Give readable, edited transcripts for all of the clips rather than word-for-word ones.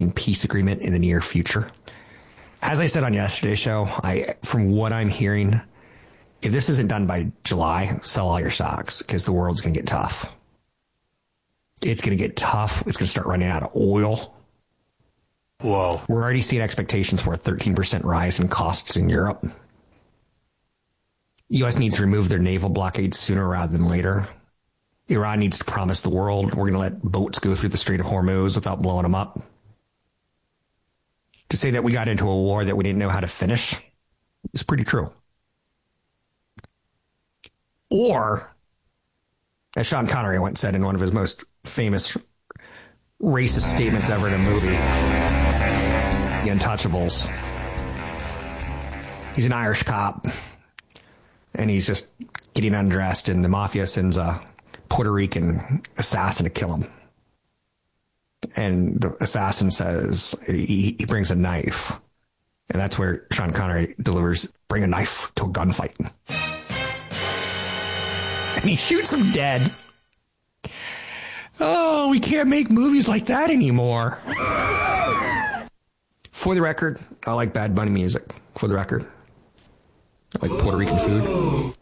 Ukraine peace agreement in the near future. As I said on yesterday's show, from what I'm hearing, if this isn't done by July, sell all your stocks because the world's going to get tough. It's going to get tough. It's going to start running out of oil. Whoa. We're already seeing expectations for a 13% rise in costs in Europe. U.S. needs to remove their naval blockade sooner rather than later. Iran needs to promise the world we're going to let boats go through the Strait of Hormuz without blowing them up. To say that we got into a war that we didn't know how to finish is pretty true. Or, as Sean Connery once said in one of his most famous racist statements ever in a movie, The Untouchables, he's an Irish cop, and he's just getting undressed, and the mafia sends a Puerto Rican assassin to kill him. And the assassin says, he brings a knife. And that's where Sean Connery delivers, bring a knife to a gunfight. And he shoots him dead. Oh, we can't make movies like that anymore. For the record, I like Bad Bunny music. For the record, I like Puerto Rican food.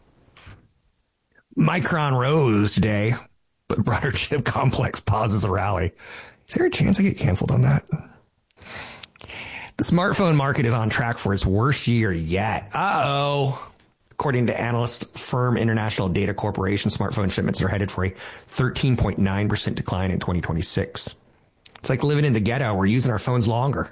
Micron rose today, but broader chip complex pauses a rally. Is there a chance I get canceled on that? The smartphone market is on track for its worst year yet. Uh-oh. According to analyst firm International Data Corporation, smartphone shipments are headed for a 13.9% decline in 2026. It's like living in the ghetto. We're using our phones longer.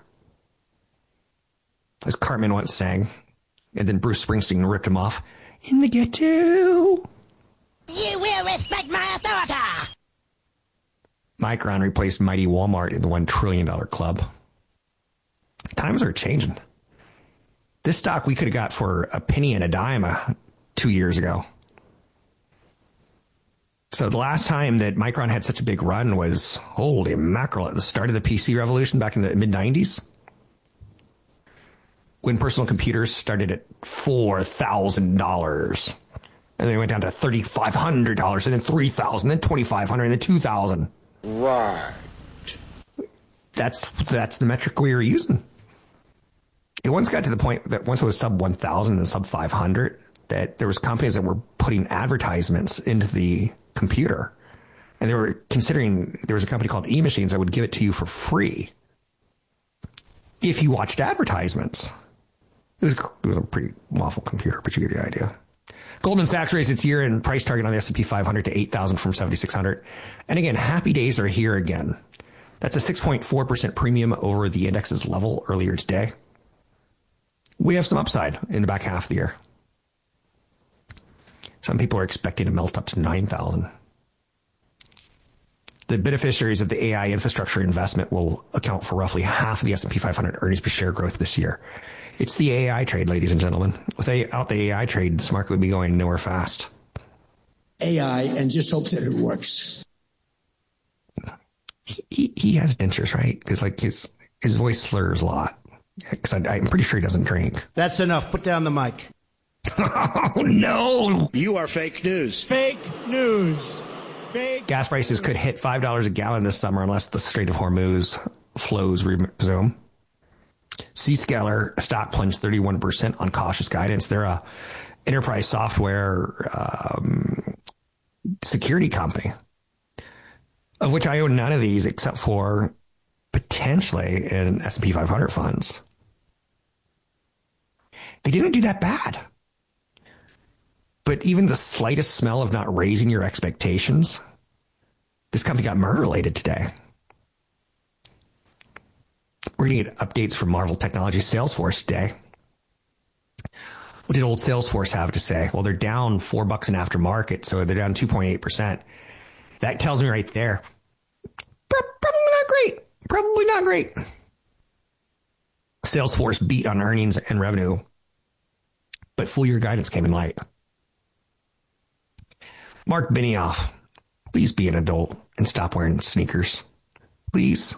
As Cartman once sang, and then Bruce Springsteen ripped him off. In the ghetto. You will respect my authority. Micron replaced Mighty Walmart in the $1 trillion club. Times are changing. This stock we could have got for a penny and a dime 2 years ago. So the last time that Micron had such a big run was, holy mackerel, at the start of the PC revolution back in the mid-90s. When personal computers started at $4,000. And they went down to $3,500, and then $3,000, then $2,500, and then $2,000. Right. That's the metric we were using. It once got to the point that once it was sub 1,000 and sub 500, that there was companies that were putting advertisements into the computer. And they were considering, there was a company called eMachines that would give it to you for free if you watched advertisements. It was a pretty awful computer, but you get the idea. Goldman Sachs raised its year-end price target on the S&P 500 to 8,000 from 7,600. And again, happy days are here again. That's a 6.4% premium over the index's level earlier today. We have some upside in the back half of the year. Some people are expecting to melt up to 9,000. The beneficiaries of the AI infrastructure investment will account for roughly half of the S&P 500 earnings per share growth this year. It's the AI trade, ladies and gentlemen. Without the AI trade, this market would be going nowhere fast. AI and just hope that it works. He has dentures, right? Because like his voice slurs a lot. Because I'm pretty sure he doesn't drink. That's enough. Put down the mic. Oh, no. You are fake news. Fake news. Fake. Gas prices could hit $5 a gallon this summer unless the Strait of Hormuz flows resume. Zscaler stock plunged 31% on cautious guidance. They're a enterprise software security company, of which I own none of these except for potentially in S&P 500 funds. They didn't do that bad. But even the slightest smell of not raising your expectations, this company got murder-related today. We're going to get updates from Marvel Technologies Salesforce today. What did old Salesforce have to say? Well, they're down $4 in aftermarket, so they're down 2.8%. That tells me right there, probably not great. Probably not great. Salesforce beat on earnings and revenue, but full year guidance came in light. Mark Benioff, please be an adult and stop wearing sneakers. Please.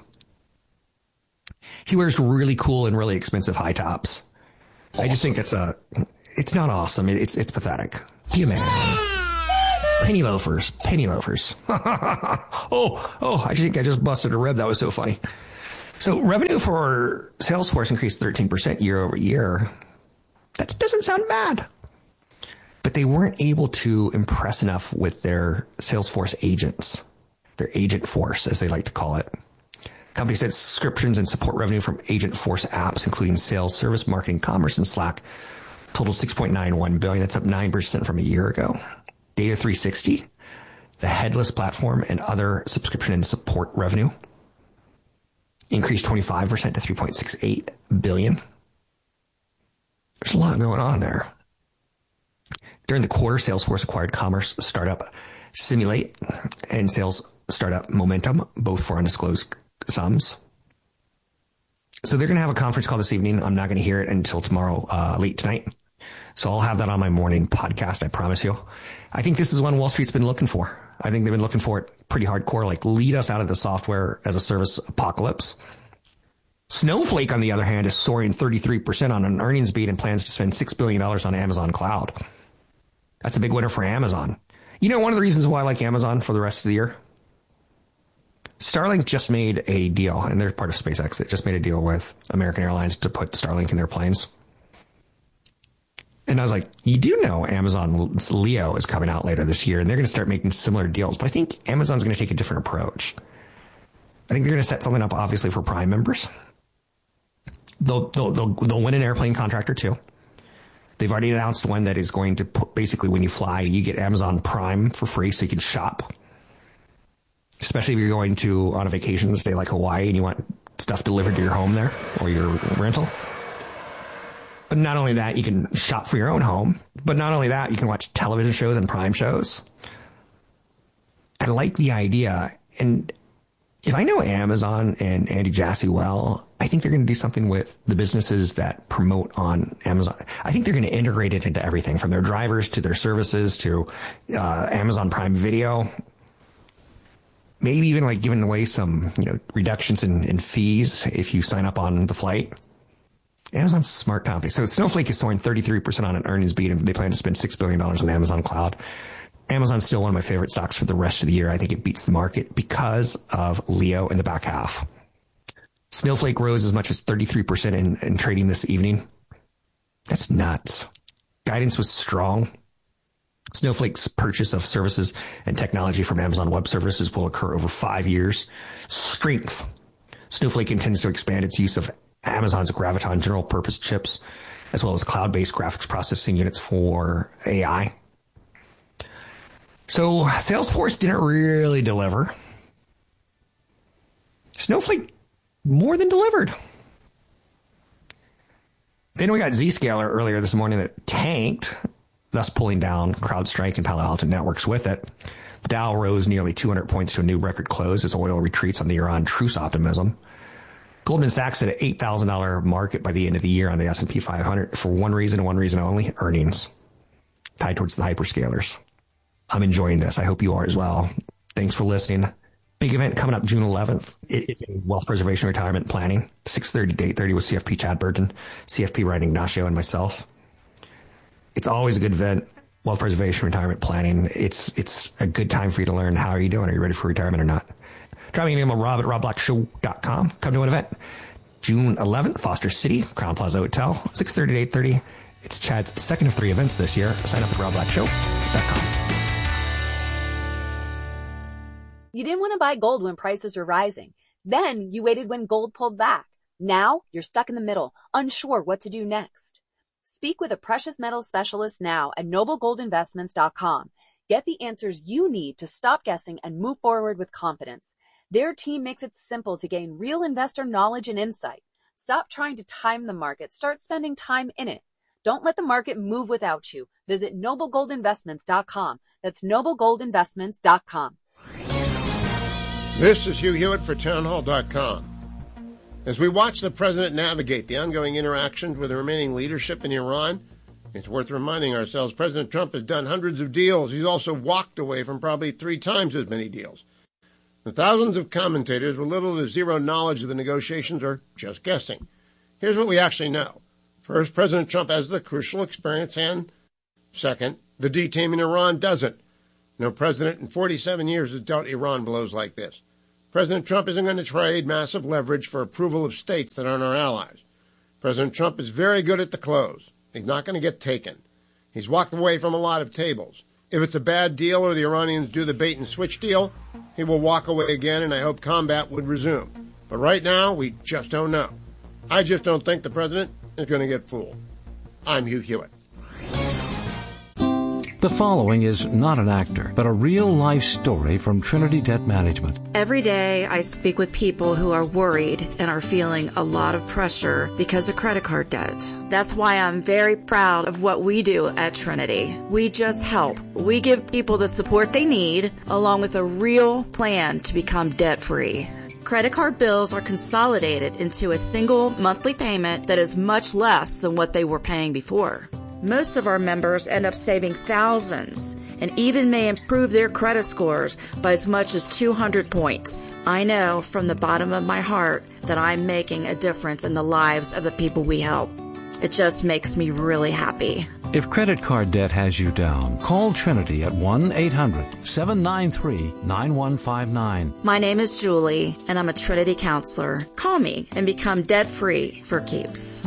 He wears really cool and really expensive high tops. Awesome. I just think it's not awesome. It's pathetic. Be a man. Penny loafers. Penny loafers. Oh, I think I just busted a rib. That was so funny. So revenue for Salesforce increased 13% year over year. That doesn't sound bad. But they weren't able to impress enough with their Salesforce agents, their agent force, as they like to call it. Company said subscriptions and support revenue from agent force apps, including sales, service, marketing, commerce, and Slack, totaled $6.91 billion. That's up 9% from a year ago. Data 360, the headless platform, and other subscription and support revenue increased 25% to $3.68 billion. There's a lot going on there. During the quarter, Salesforce acquired commerce startup Simulate and sales startup Momentum, both for undisclosed sums. So they're going to have a conference call this evening. I'm not going to hear it until tomorrow, late tonight. So I'll have that on my morning podcast, I promise you. I think this is one Wall Street's been looking for. I think they've been looking for it pretty hardcore, like lead us out of the software as a service apocalypse. Snowflake, on the other hand, is soaring 33% on an earnings beat and plans to spend $6 billion on Amazon Cloud. That's a big winner for Amazon. You know, one of the reasons why I like Amazon for the rest of the year? Starlink just made a deal, and they're part of SpaceX, that just made a deal with American Airlines to put Starlink in their planes. And I was like, you do know Amazon's Leo is coming out later this year, and they're going to start making similar deals. But I think Amazon's going to take a different approach. I think they're going to set something up, obviously, for Prime members. They'll win an airplane contract or two. They've already announced one that is going to put, basically, when you fly, you get Amazon Prime for free so you can shop. Especially if you're going to on a vacation, say like Hawaii, and you want stuff delivered to your home there or your rental. But not only that, you can shop for your own home. But not only that, you can watch television shows and Prime shows. I like the idea. And if I know Amazon and Andy Jassy well, I think they're going to do something with the businesses that promote on Amazon. I think they're going to integrate it into everything, from their drivers to their services to Amazon Prime Video. Maybe even like giving away some, reductions in fees if you sign up on the flight. Amazon's a smart company. So Snowflake is soaring 33% on an earnings beat, and they plan to spend $6 billion on Amazon Cloud. Amazon's still one of my favorite stocks for the rest of the year. I think it beats the market because of Leo in the back half. Snowflake rose as much as 33% in trading this evening. That's nuts. Guidance was strong. Snowflake's purchase of services and technology from Amazon Web Services will occur over 5 years. Strength. Snowflake intends to expand its use of Amazon's Graviton general purpose chips, as well as cloud-based graphics processing units for AI. So Salesforce didn't really deliver. Snowflake more than delivered. Then we got Zscaler earlier this morning that tanked, thus pulling down CrowdStrike and Palo Alto Networks with it. The Dow rose nearly 200 points to a new record close as oil retreats on the Iran truce optimism. Goldman Sachs at an $8,000 market by the end of the year on the S&P 500 for one reason and one reason only: earnings, tied towards the hyperscalers. I'm enjoying this. I hope you are as well. Thanks for listening. Big event coming up June 11th. It is a wealth preservation retirement planning, 6:30 to 8:30 with CFP Chad Burton, CFP Ryan Ignacio, and myself. It's always a good event. Wealth preservation retirement planning. It's a good time for you to learn how are you doing. Are you ready for retirement or not? Drop me an email, Rob at robblackshow.com. Come to an event June 11th, Foster City, Crown Plaza Hotel, 6:30 to 8:30. It's Chad's second of 3 events this year. Sign up at robblackshow.com. You didn't want to buy gold when prices were rising. Then you waited when gold pulled back. Now you're stuck in the middle, unsure what to do next. Speak with a precious metal specialist now at noblegoldinvestments.com. Get the answers you need to stop guessing and move forward with confidence. Their team makes it simple to gain real investor knowledge and insight. Stop trying to time the market. Start spending time in it. Don't let the market move without you. Visit noblegoldinvestments.com. That's noblegoldinvestments.com. This is Hugh Hewitt for townhall.com. As we watch the president navigate the ongoing interactions with the remaining leadership in Iran, it's worth reminding ourselves President Trump has done hundreds of deals. He's also walked away from probably 3 times as many deals. The thousands of commentators with little to zero knowledge of the negotiations are just guessing. Here's what we actually know. First, President Trump has the crucial experience, and second, the D team in Iran doesn't. No president in 47 years has dealt Iran blows like this. President Trump isn't going to trade massive leverage for approval of states that aren't our allies. President Trump is very good at the close. He's not going to get taken. He's walked away from a lot of tables. If it's a bad deal or the Iranians do the bait-and-switch deal, he will walk away again, and I hope combat would resume. But right now, we just don't know. I just don't think the president is going to get fooled. I'm Hugh Hewitt. The following is not an actor, but a real-life story from Trinity Debt Management. Every day I speak with people who are worried and are feeling a lot of pressure because of credit card debt. That's why I'm very proud of what we do at Trinity. We just help. We give people the support they need, along with a real plan to become debt-free. Credit card bills are consolidated into a single monthly payment that is much less than what they were paying before. Most of our members end up saving thousands and even may improve their credit scores by as much as 200 points. I know from the bottom of my heart that I'm making a difference in the lives of the people we help. It just makes me really happy. If credit card debt has you down, call Trinity at 1-800-793-9159. My name is Julie, and I'm a Trinity counselor. Call me and become debt-free for keeps.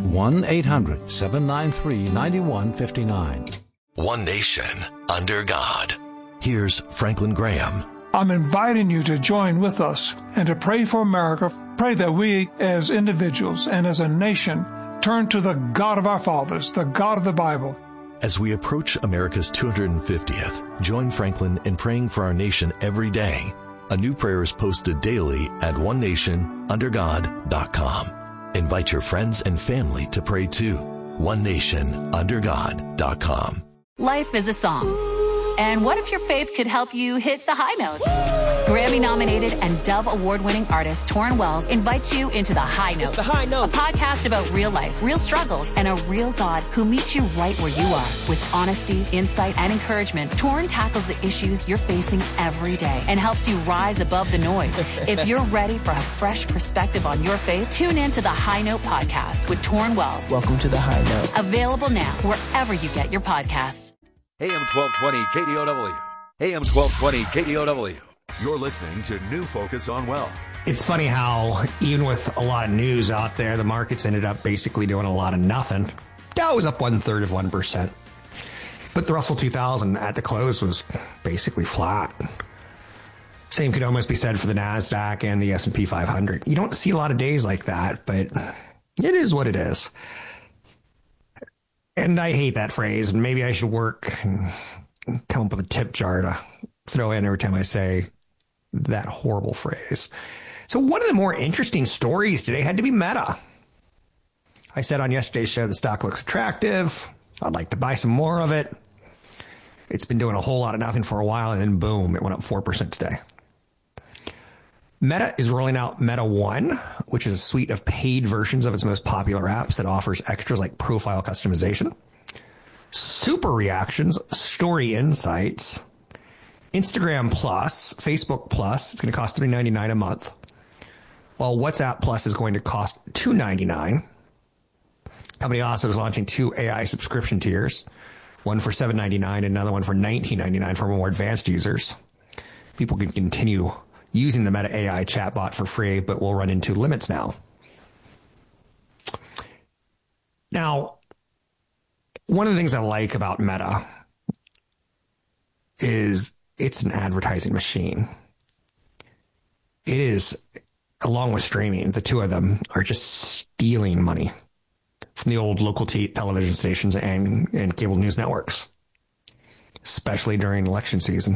1-800-793-9159. One nation, under God. Here's Franklin Graham. I'm inviting you to join with us and to pray for America. Pray that we, as individuals and as a nation, turn to the God of our fathers, the God of the Bible. As we approach America's 250th, join Franklin in praying for our nation every day. A new prayer is posted daily at onenationundergod.com. Invite your friends and family to pray too. onenationundergod.com. Life is a song. And what if your faith could help you hit the high notes? Grammy-nominated and Dove Award-winning artist Torrin Wells invites you into The High Note. It's The High Note. A podcast about real life, real struggles, and a real God who meets you right where you are. With honesty, insight, and encouragement, Torrin tackles the issues you're facing every day and helps you rise above the noise. If you're ready for a fresh perspective on your faith, tune in to The High Note podcast with Torrin Wells. Welcome to The High Note. Available now wherever you get your podcasts. AM 1220 KDOW. AM 1220 KDOW. You're listening to New Focus on Wealth. It's funny how even with a lot of news out there, the markets ended up basically doing a lot of nothing. Dow was up 1/3%. But the Russell 2000 at the close was basically flat. Same could almost be said for the NASDAQ and the S&P 500. You don't see a lot of days like that, but it is what it is. And I hate that phrase, and maybe I should work and come up with a tip jar to throw in every time I say that horrible phrase. So one of the more interesting stories today had to be Meta. I said on yesterday's show the stock looks attractive. I'd like to buy some more of it. It's been doing a whole lot of nothing for a while, and then boom, it went up 4% today. Meta is rolling out Meta One, which is a suite of paid versions of its most popular apps that offers extras like profile customization, super reactions, story insights, Instagram Plus, Facebook Plus. It's going to cost $3.99 a month, while WhatsApp Plus is going to cost $2.99. The company also is launching 2 AI subscription tiers, one for $7.99 and another one for $19.99 for more advanced users. People can continue using the Meta AI chatbot for free, but we'll run into limits now. Now, one of the things I like about Meta is it's an advertising machine. It is, along with streaming, the two of them are just stealing money from the old local television stations and cable news networks, especially during election season.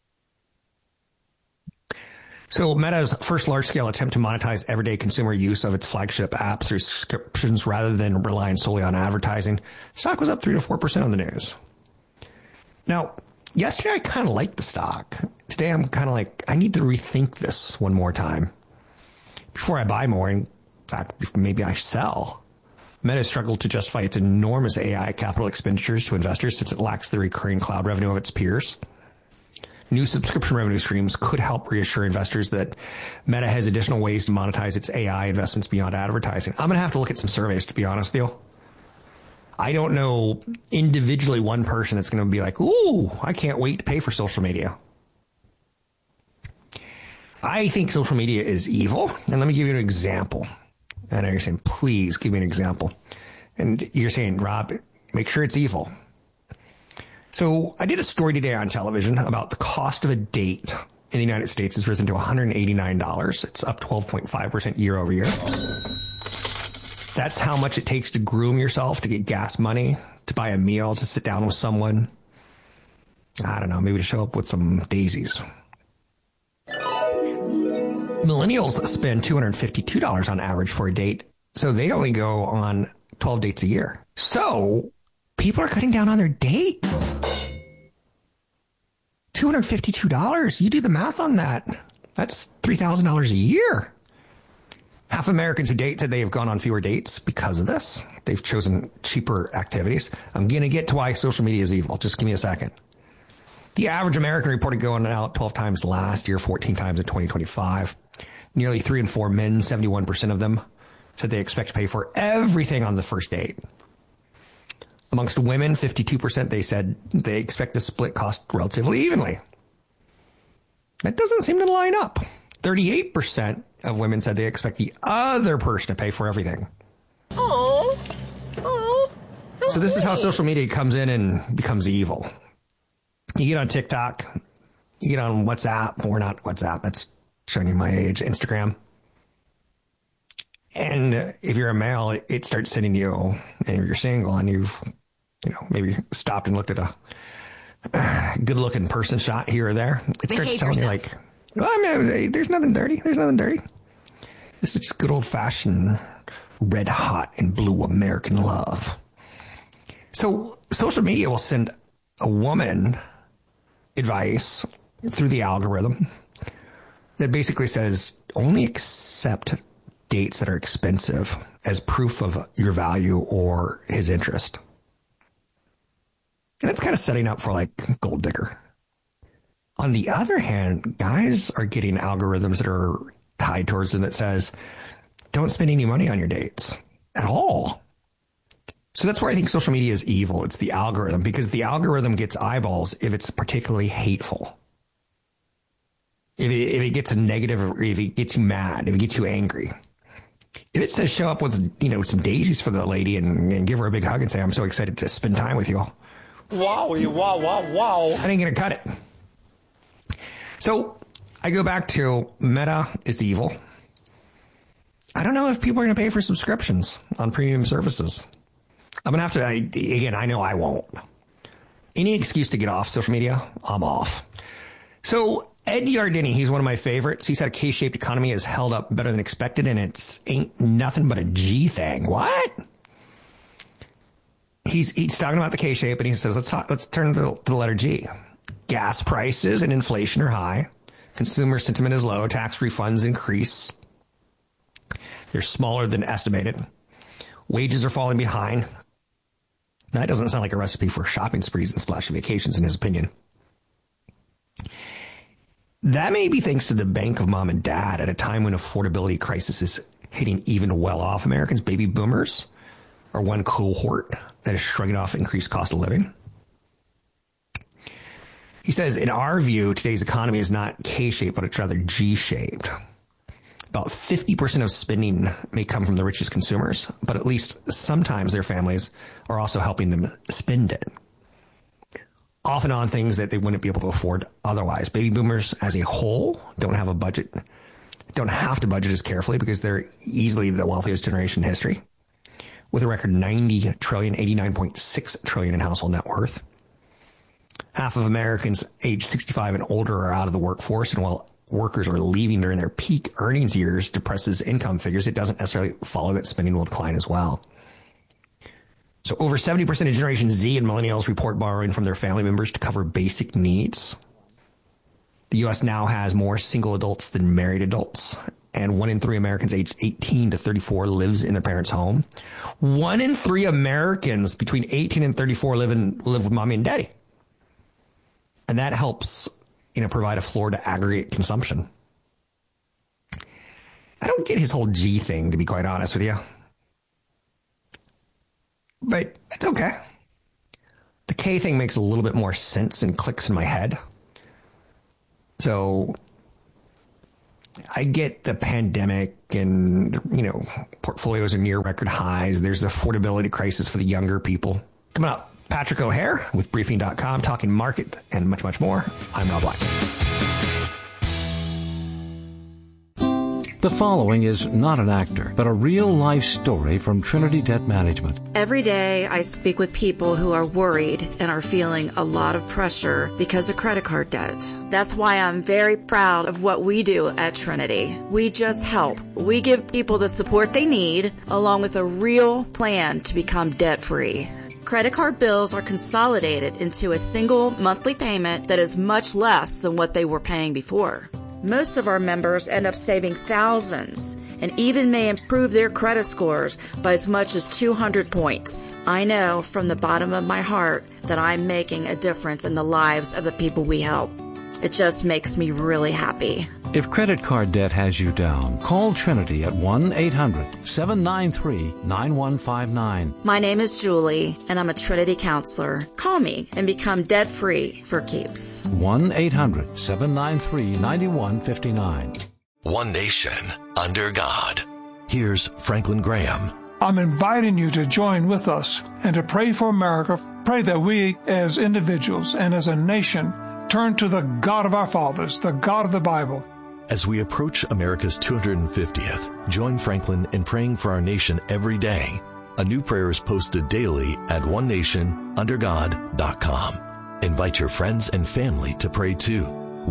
So Meta's first large-scale attempt to monetize everyday consumer use of its flagship apps through subscriptions rather than relying solely on advertising. Stock was up 3 to 4% on the news. Now, yesterday I kind of liked the stock. Today I'm kind of like, I need to rethink this one more time before I buy more. In fact, maybe I sell. Meta struggled to justify its enormous AI capital expenditures to investors since it lacks the recurring cloud revenue of its peers. New subscription revenue streams could help reassure investors that Meta has additional ways to monetize its AI investments beyond advertising. I'm going to have to look at some surveys, to be honest with you. I don't know individually one person that's going to be like, ooh, I can't wait to pay for social media. I think social media is evil. And let me give you an example. I know you're saying, please give me an example. And you're saying, Rob, make sure it's evil. So I did a story today on television about the cost of a date in the United States has risen to $189. It's up 12.5% year over year. That's how much it takes to groom yourself, to get gas money, to buy a meal, to sit down with someone. I don't know, maybe to show up with some daisies. Millennials spend $252 on average for a date, so they only go on 12 dates a year. So people are cutting down on their dates. $252. You do the math on that. That's $3,000 a year. Half Americans who date said they have gone on fewer dates because of this. They've chosen cheaper activities. I'm going to get to why social media is evil. Just give me a second. The average American reported going out 12 times last year, 14 times in 2025. Nearly 3 in 4 men, 71% of them, said they expect to pay for everything on the first date. Amongst women, 52%, they said they expect to split costs relatively evenly. That doesn't seem to line up. 38% of women said they expect the other person to pay for everything. Oh, so this is how social media comes in and becomes evil. You get on TikTok, you get on WhatsApp, or not WhatsApp, that's showing you my age, Instagram. And if you're a male, it starts sending you, and if you're single and you've, maybe stopped and looked at a good looking person shot here or there, it starts telling you like, well, I mean, there's nothing dirty. There's nothing dirty. This is just good old fashioned red hot and blue American love. So social media will send a woman advice through the algorithm that basically says only accept dates that are expensive as proof of your value or his interest. And that's kind of setting up for like gold digger. On the other hand, guys are getting algorithms that are tied towards them that says, don't spend any money on your dates at all. So that's where I think social media is evil. It's the algorithm, because the algorithm gets eyeballs if it's particularly hateful. If it gets a negative, or if it gets you mad, if it gets you angry. If it says show up with, some daisies for the lady and give her a big hug and say, I'm so excited to spend time with you. Wow. That ain't going to cut it. So I go back to Meta is evil. I don't know if people are going to pay for subscriptions on premium services. I'm going to have to, I know I won't. Any excuse to get off social media, I'm off. So Ed Yardeni, he's one of my favorites. He said a K-shaped economy has held up better than expected, and it's ain't nothing but a G thing. What? He's talking about the K-shape, and he says, let's turn to the letter G. Gas prices and inflation are high. Consumer sentiment is low. Tax refunds increase. They're smaller than estimated. Wages are falling behind. That doesn't sound like a recipe for shopping sprees and splashy vacations, in his opinion. That may be thanks to the bank of mom and dad at a time when affordability crisis is hitting even well-off Americans. Baby boomers are one cohort that is shrugging off increased cost of living. He says, in our view, today's economy is not K-shaped, but it's rather G-shaped. About 50% of spending may come from the richest consumers, but at least sometimes their families are also helping them spend it. Often on things that they wouldn't be able to afford otherwise. Baby boomers as a whole don't have to budget as carefully because they're easily the wealthiest generation in history, with a record $90 trillion, $89.6 trillion in household net worth. Half of Americans age 65 and older are out of the workforce, and while workers are leaving during their peak earnings years depresses income figures, it doesn't necessarily follow that spending will decline as well. So over 70% of Generation Z and millennials report borrowing from their family members to cover basic needs. The U.S. now has more single adults than married adults, and 1 in 3 Americans aged 18 to 34 lives in their parents' home. 1 in 3 Americans between 18 and 34 live with mommy and daddy. And that helps, provide a floor to aggregate consumption. I don't get his whole G thing, to be quite honest with you. But it's okay. The K thing makes a little bit more sense and clicks in my head. So I get the pandemic and, portfolios are near record highs. There's affordability crisis for the younger people. Coming up, Patrick O'Hare with Briefing.com, talking market and much, much more. I'm Rob Black. The following is not an actor, but a real-life story from Trinity Debt Management. Every day I speak with people who are worried and are feeling a lot of pressure because of credit card debt. That's why I'm very proud of what we do at Trinity. We just help. We give people the support they need, along with a real plan to become debt-free. Credit card bills are consolidated into a single monthly payment that is much less than what they were paying before. Most of our members end up saving thousands and even may improve their credit scores by as much as 200 points. I know from the bottom of my heart that I'm making a difference in the lives of the people we help. It just makes me really happy. If credit card debt has you down, call Trinity at 1-800-793-9159. My name is Julie, and I'm a Trinity counselor. Call me and become debt-free for keeps. 1-800-793-9159. One nation under God. Here's Franklin Graham. I'm inviting you to join with us and to pray for America. Pray that we as individuals and as a nation turn to the God of our fathers, the God of the Bible. As we approach America's 250th, join Franklin in praying for our nation every day. A new prayer is posted daily at onenationundergod.com. Invite your friends and family to pray too.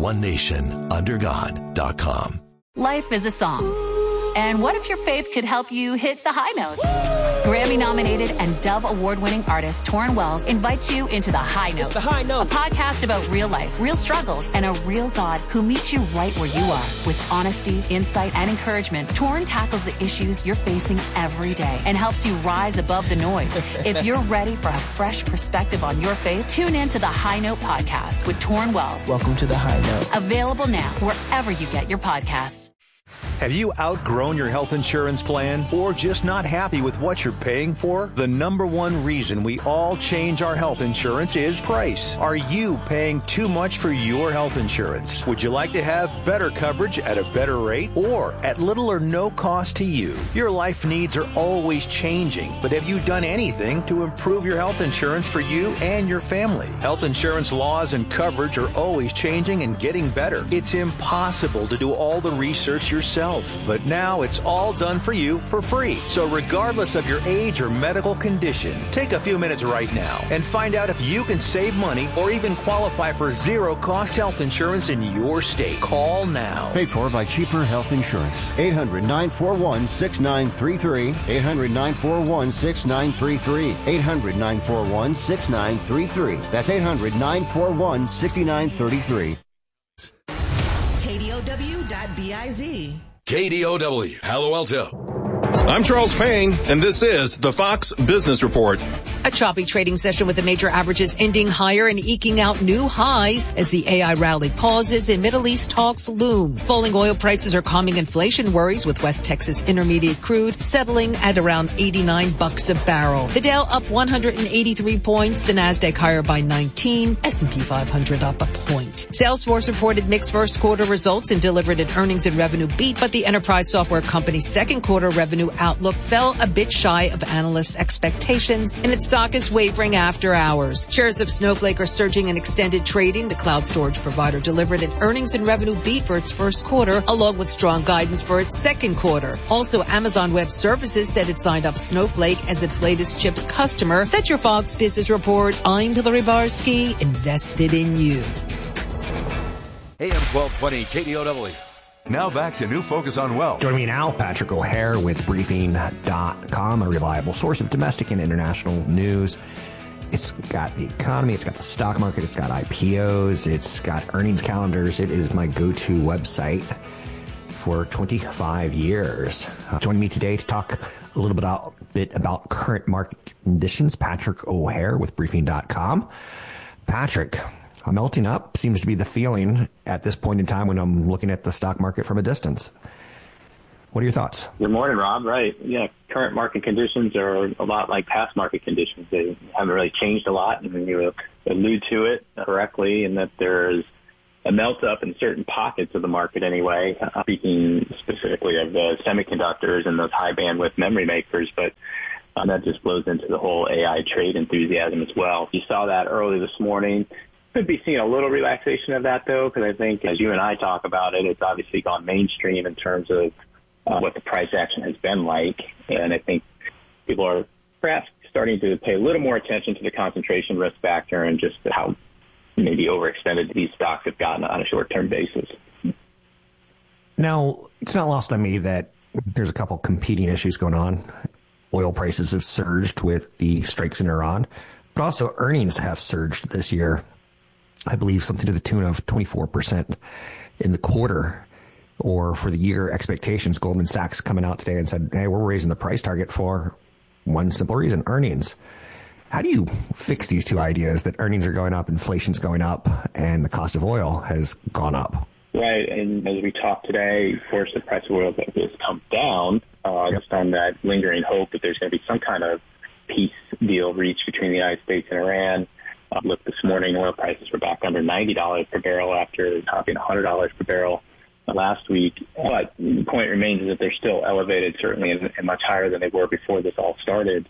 onenationundergod.com. Life is a song. And what if your faith could help you hit the high notes? Grammy-nominated and Dove Award-winning artist Torrin Wells invites you into The High Note. It's The High Note. A podcast about real life, real struggles, and a real God who meets you right where you are. With honesty, insight, and encouragement, Torrin tackles the issues you're facing every day and helps you rise above the noise. If you're ready for a fresh perspective on your faith, tune in to The High Note podcast with Torrin Wells. Welcome to The High Note. Available now wherever you get your podcasts. Have you outgrown your health insurance plan or just not happy with what you're paying for? The number one reason we all change our health insurance is price. Are you paying too much for your health insurance? Would you like to have better coverage at a better rate or at little or no cost to you? Your life needs are always changing, but have you done anything to improve your health insurance for you and your family? Health insurance laws and coverage are always changing and getting better. It's impossible to do all the research yourself, but now it's all done for you for free. So regardless of your age or medical condition, take a few minutes right now and find out if you can save money or even qualify for zero-cost health insurance in your state. Call now. Paid for by Cheaper Health Insurance. 800-941-6933. 800-941-6933. 800-941-6933. That's 800-941-6933. KDOW.biz. KDOW, Palo Alto. I'm Charles Payne, and this is the Fox Business Report. A choppy trading session with the major averages ending higher and eking out new highs as the AI rally pauses and Middle East talks loom. Falling oil prices are calming inflation worries with West Texas Intermediate crude settling at around $89 a barrel. The Dow up 183 points, the Nasdaq higher by 19, S&P 500 up a point. Salesforce reported mixed first quarter results and delivered an earnings and revenue beat, but the enterprise software company's second quarter revenue outlook fell a bit shy of analysts' expectations, and its stock is wavering after hours. Shares of Snowflake are surging in extended trading. The cloud storage provider delivered an earnings and revenue beat for its first quarter, along with strong guidance for its second quarter. Also, Amazon Web Services said it signed up Snowflake as its latest chips customer. That's your Fox Business Report. I'm Hillary Barsky, invested in you. AM 1220 KDOW. Now back to New Focus on Wealth. Joining me now, Patrick O'Hare with Briefing.com, a reliable source of domestic and international news. It's got the economy, it's got the stock market, it's got IPOs, it's got earnings calendars. It is my go-to website for 25 years. Joining me today to talk a little bit about current market conditions, Patrick O'Hare with Briefing.com. Patrick, melting up seems to be the feeling at this point in time when I'm looking at the stock market from a distance. What are your thoughts? Good morning, Rob. Right. Yeah, current market conditions are a lot like past market conditions. They haven't really changed a lot, and you allude to it correctly in that there's melt up in certain pockets of the market anyway, speaking specifically of the semiconductors and those high bandwidth memory makers, but that just flows into the whole AI trade enthusiasm as well. You saw that early this morning. Could be seeing a little relaxation of that, though, because I think as you and I talk about it, it's obviously gone mainstream in terms of what the price action has been like. And I think people are perhaps starting to pay a little more attention to the concentration risk factor and just how maybe overextended these stocks have gotten on a short-term basis. Now, it's not lost on me that there's a couple competing issues going on. Oil prices have surged with the strikes in Iran, but also earnings have surged this year. I believe something to the tune of 24% in the quarter, or for the year expectations. Goldman Sachs coming out today and said, hey, we're raising the price target for one simple reason, earnings. How do you fix these two ideas that earnings are going up, inflation's going up, and the cost of oil has gone up? Right, and as we talked today, of course, the price of oil has come down just on that lingering hope that there's going to be some kind of peace deal reached between the United States and Iran. Look, this morning, oil prices were back under $90 per barrel after topping $100 per barrel last week. But the point remains is that they're still elevated, certainly, and much higher than they were before this all started.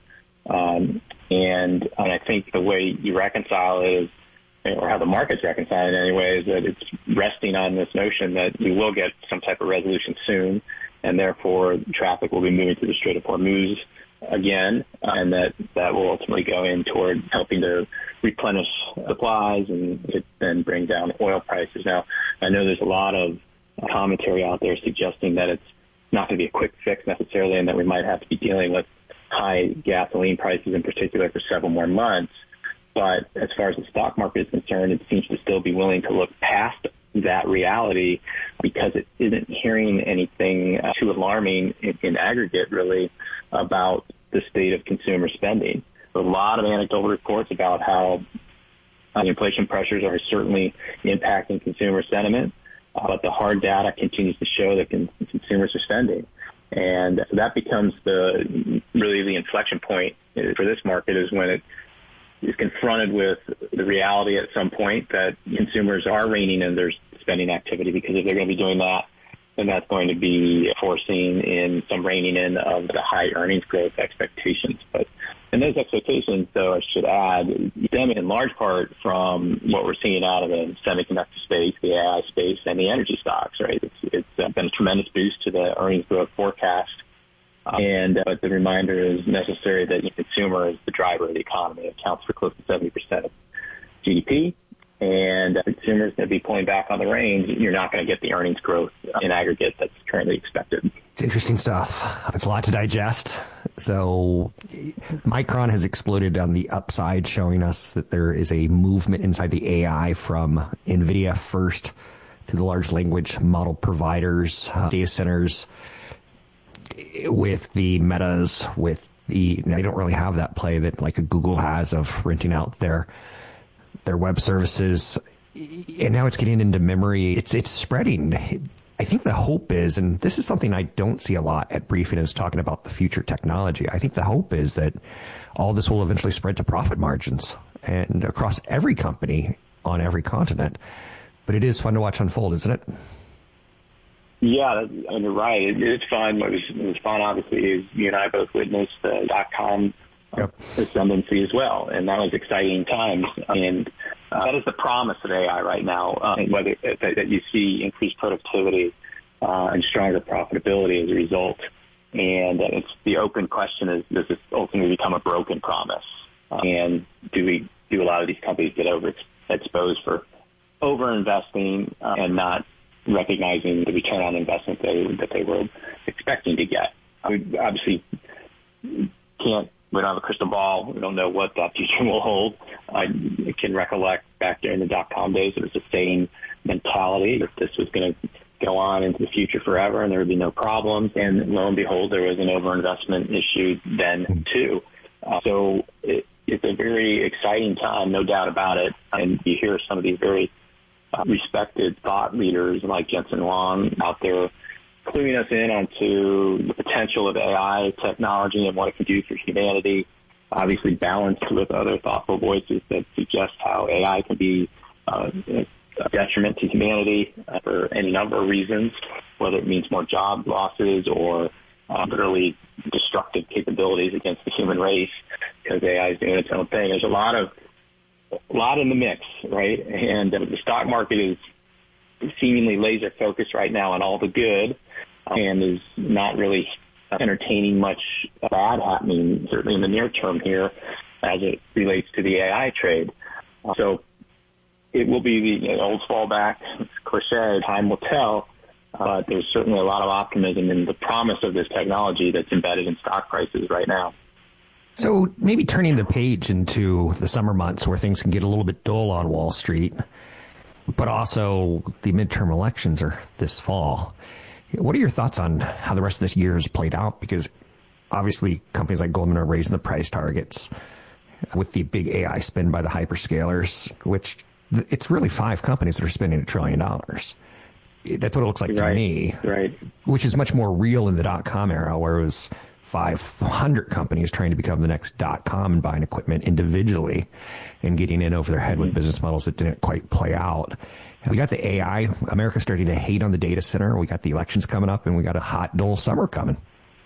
And I think the way you reconcile it is, or how the market's reconciling it anyway, is that it's resting on this notion that you will get some type of resolution soon, and therefore traffic will be moving through the Strait of Hormuz again, and that will ultimately go in toward helping to replenish supplies and then bring down oil prices. Now, I know there's a lot of commentary out there suggesting that it's not going to be a quick fix necessarily, and that we might have to be dealing with high gasoline prices in particular for several more months. But as far as the stock market is concerned, it seems to still be willing to look past that reality because it isn't hearing anything too alarming in aggregate, really, about the state of consumer spending. There's a lot of anecdotal reports about how the inflation pressures are certainly impacting consumer sentiment, but the hard data continues to show that consumers are spending. And so that becomes really the inflection point for this market, is when it is confronted with the reality at some point that consumers are reining in their spending activity, because if they're going to be doing that, then that's going to be forcing in some reining in of the high earnings growth expectations. But and those expectations, though, I should add, stem in large part from what we're seeing out of the semiconductor space, the AI space, and the energy stocks, right? It's been a tremendous boost to the earnings growth forecast. But the reminder is necessary that the consumer is the driver of the economy. It accounts for close to 70% of GDP. And consumers going to be pulling back on the reins. You're not going to get the earnings growth in aggregate that's currently expected. It's interesting stuff. It's a lot to digest. So Micron has exploded on the upside, showing us that there is a movement inside the AI from NVIDIA first to the large language model providers, data centers, with the Metas, with they don't really have that play that like a Google has of renting out their web services. And now it's getting into memory. It's spreading. I think the hope is, and this is something I don't see a lot at briefing, is talking about the future technology. I think the hope is that all this will eventually spread to profit margins and across every company on every continent. But it is fun to watch unfold, isn't it? Yeah, and you're right. It's fun. What was fun, obviously, is you and I both witnessed the .com ascendancy as well, and that was exciting times. And that is the promise of AI right now, whether that you see increased productivity and stronger profitability as a result. And it's the open question is, does this ultimately become a broken promise? And do a lot of these companies get overexposed for overinvesting and not recognizing the return on investment that they were expecting to get? We obviously we don't have a crystal ball. We don't know what that future will hold. I can recollect back during the .com days, it was the same mentality that this was going to go on into the future forever and there would be no problems. And lo and behold, there was an overinvestment issue then too. So it's a very exciting time, no doubt about it. And you hear some of these very respected thought leaders like Jensen Huang out there cluing us in onto the potential of AI technology and what it can do for humanity, obviously balanced with other thoughtful voices that suggest how AI can be a detriment to humanity for any number of reasons, whether it means more job losses or literally destructive capabilities against the human race because AI is doing its own thing. There's a lot in the mix, right? And the stock market is seemingly laser focused right now on all the good and is not really entertaining much bad happening, certainly in the near term here, as it relates to the AI trade. So it will be the old fallback cliche, time will tell. There's certainly a lot of optimism in the promise of this technology that's embedded in stock prices right now. So maybe turning the page into the summer months where things can get a little bit dull on Wall Street, but also the midterm elections are this fall. What are your thoughts on how the rest of this year has played out? Because obviously companies like Goldman are raising the price targets with the big AI spend by the hyperscalers, which it's really 5 companies that are spending $1 trillion. That's what it looks like to me, right? Which is much more real in the .com era, where it was 500 companies trying to become the next .com and buying equipment individually and getting in over their head with business models that didn't quite play out. We got the AI. America's starting to hate on the data center. We got the elections coming up, and we got a hot, dull summer coming.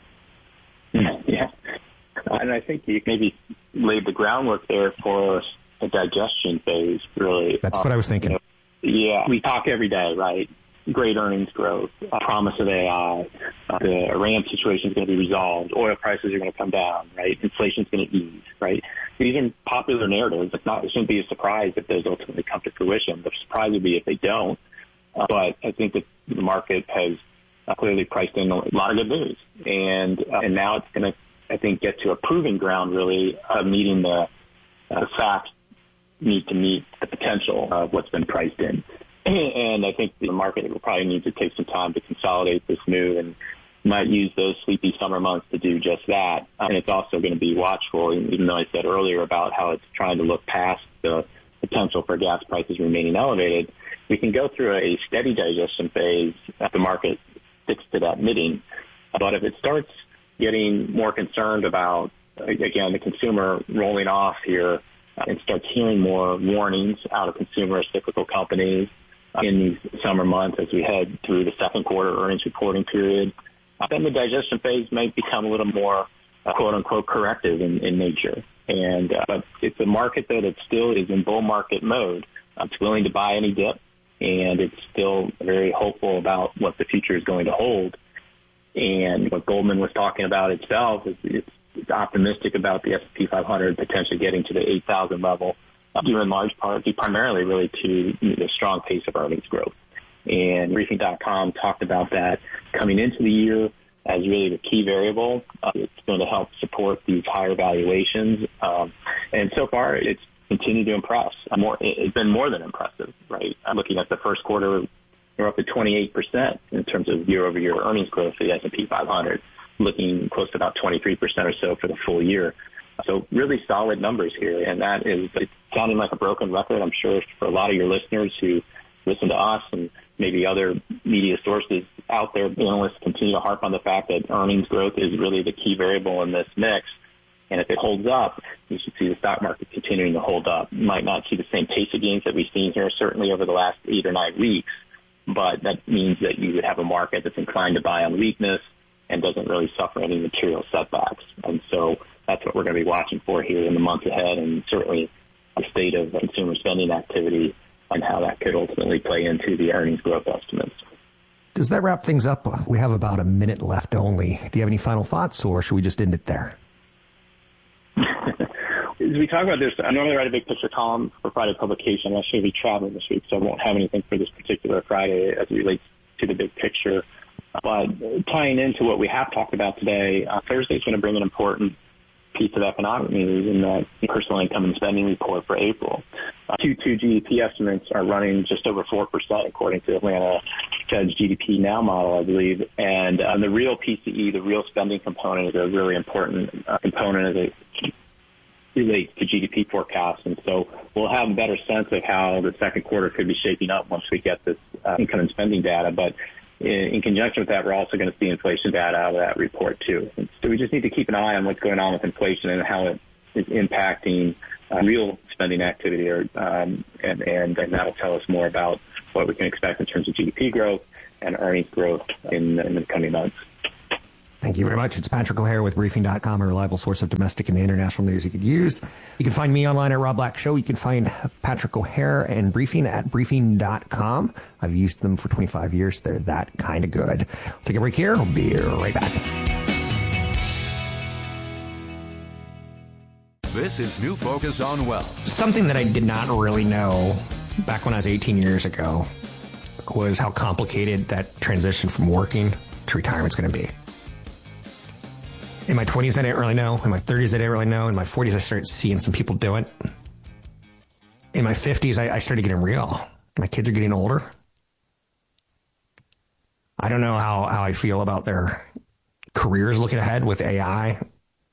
Yeah. And I think you maybe laid the groundwork there for a digestion phase, really. That's what I was thinking. Yeah. We talk every day, right? Great earnings growth, promise of AI, the Iran situation is going to be resolved, oil prices are going to come down, right? Inflation's going to ease, right? These are popular narratives. It shouldn't be a surprise if those ultimately come to fruition. The surprise would be if they don't. But I think that the market has clearly priced in a lot of good news. And now it's going to, I think, get to a proving ground, really, of meeting the facts need to meet the potential of what's been priced in. And I think the market will probably need to take some time to consolidate this move and might use those sleepy summer months to do just that. And it's also going to be watchful, even though I said earlier about how it's trying to look past the potential for gas prices remaining elevated. We can go through a steady digestion phase if the market sticks to that knitting. But if it starts getting more concerned about, again, the consumer rolling off here and starts hearing more warnings out of consumer cyclical companies in these summer months as we head through the second quarter earnings reporting period, then the digestion phase might become a little more, quote unquote, corrective in nature. And but it's a market that still is in bull market mode. It's willing to buy any dip, and it's still very hopeful about what the future is going to hold. And what Goldman was talking about itself is it's optimistic about the S&P 500 potentially getting to the 8,000 level, due in large part, due primarily really to the strong pace of earnings growth. And Briefing.com talked about that coming into the year as really the key variable. It's going to help support these higher valuations. And so far, it's continued to impress. It's been more than impressive, right? I'm looking at the first quarter, we're up to 28% in terms of year-over-year earnings growth for the S&P 500, looking close to about 23% or so for the full year. So really solid numbers here, and that is it's sounding like a broken record, I'm sure, for a lot of your listeners who listen to us and maybe other media sources out there. Analysts continue to harp on the fact that earnings growth is really the key variable in this mix. And if it holds up, you should see the stock market continuing to hold up. You might not see the same pace of gains that we've seen here, certainly over the last 8 or 9 weeks, but that means that you would have a market that's inclined to buy on weakness and doesn't really suffer any material setbacks. And so that's what we're going to be watching for here in the months ahead, and certainly the state of consumer spending activity and how that could ultimately play into the earnings growth estimates. Does that wrap things up? We have about a minute left only. Do you have any final thoughts, or should we just end it there? As we talk about this, I normally write a big picture column for Friday publication. I should be traveling this week, so I won't have anything for this particular Friday as it relates to the big picture. But tying into what we have talked about today, Thursday is going to bring an important piece of economic news in the personal income and spending report for April. Q2 GDP estimates are running just over 4%, according to Atlanta Fed's GDP Now model, I believe. And the real PCE, the real spending component, is a really important component as it relates to GDP forecasts. And so we'll have a better sense of how the second quarter could be shaping up once we get this income and spending data. But in conjunction with that, we're also going to see inflation data out of that report, too. So we just need to keep an eye on what's going on with inflation and how it is impacting real spending activity, and that'll tell us more about what we can expect in terms of GDP growth and earnings growth in the coming months. Thank you very much. It's Patrick O'Hare with Briefing.com, a reliable source of domestic and international news you could use. You can find me online at Rob Black Show. You can find Patrick O'Hare and Briefing at Briefing.com. I've used them for 25 years. They're that kind of good. We'll take a break here. We'll be right back. This is New Focus on Wealth. Something that I did not really know back when I was 18 years ago was how complicated that transition from working to retirement is going to be. In my 20s, I didn't really know. In my 30s, I didn't really know. In my 40s, I started seeing some people do it. In my 50s, I started getting real. My kids are getting older. I don't know how I feel about their careers looking ahead with AI.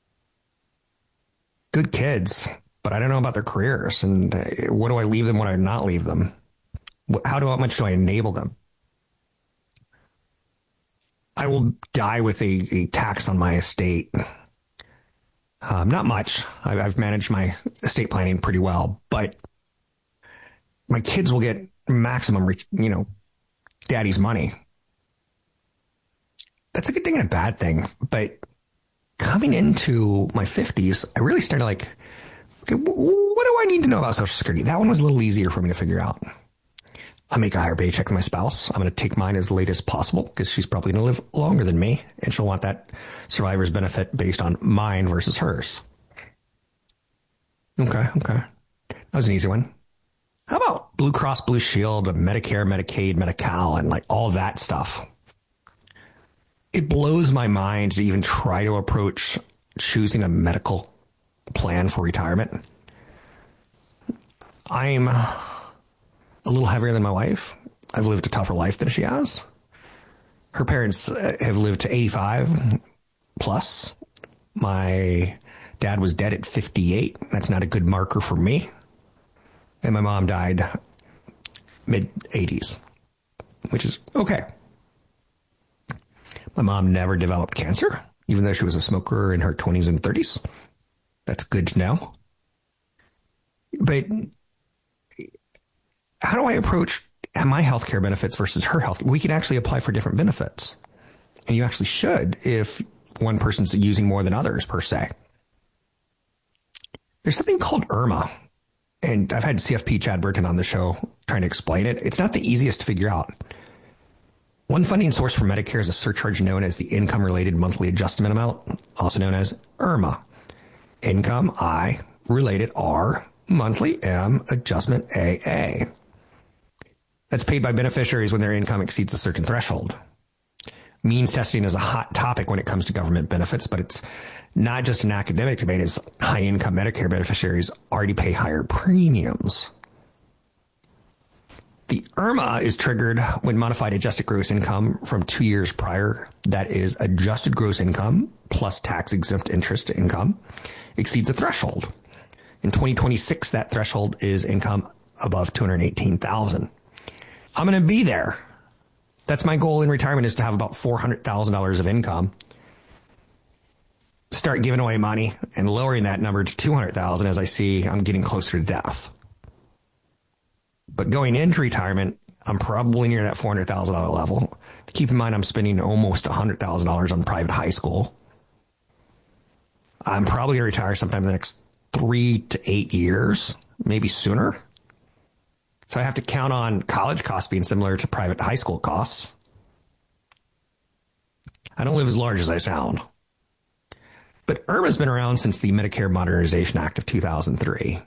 Good kids, but I don't know about their careers. And what do I leave them? What do I not leave them? How much do I enable them? I will die with a tax on my estate. Not much. I've managed my estate planning pretty well, but my kids will get maximum, daddy's money. That's a good thing and a bad thing. But coming into my 50s, I really started okay, what do I need to know about Social Security? That one was a little easier for me to figure out. I make a higher paycheck than my spouse. I'm going to take mine as late as possible because she's probably going to live longer than me, and she'll want that survivor's benefit based on mine versus hers. Okay. That was an easy one. How about Blue Cross Blue Shield, Medicare, Medicaid, Medi-Cal, and all that stuff? It blows my mind to even try to approach choosing a medical plan for retirement. I'm a little heavier than my wife. I've lived a tougher life than she has. Her parents have lived to 85 plus. My dad was dead at 58. That's not a good marker for me. And my mom died mid-80s, which is okay. My mom never developed cancer, even though she was a smoker in her 20s and 30s. That's good to know. But how do I approach my healthcare benefits versus her health? We can actually apply for different benefits. And you actually should if one person's using more than others, per se. There's something called IRMAA. And I've had CFP Chad Burton on the show trying to explain it. It's not the easiest to figure out. One funding source for Medicare is a surcharge known as the Income-Related Monthly Adjustment Amount, also known as IRMAA. Income, I, related, R, monthly, M, adjustment, AA. That's paid by beneficiaries when their income exceeds a certain threshold. Means testing is a hot topic when it comes to government benefits, but it's not just an academic debate, as high-income Medicare beneficiaries already pay higher premiums. The IRMAA is triggered when modified adjusted gross income from 2 years prior, that is adjusted gross income plus tax-exempt interest income, exceeds a threshold. In 2026, that threshold is income above $218,000. I'm going to be there. That's my goal in retirement, is to have about $400,000 of income. Start giving away money and lowering that number to $200,000 as I see I'm getting closer to death. But going into retirement, I'm probably near that $400,000 level. Keep in mind, I'm spending almost $100,000 on private high school. I'm probably going to retire sometime in the next 3 to 8 years, maybe sooner. So I have to count on college costs being similar to private high school costs. I don't live as large as I sound. But IRMAA's been around since the Medicare Modernization Act of 2003.